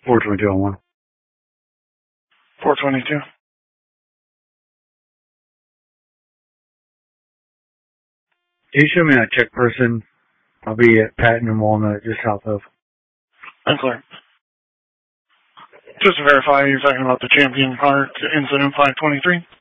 422 on 1. 422. Can you show me that check person? I'll be at Patton and Walnut, just south of. Unclear. Just to verify, you're talking about the Champion Park incident 523?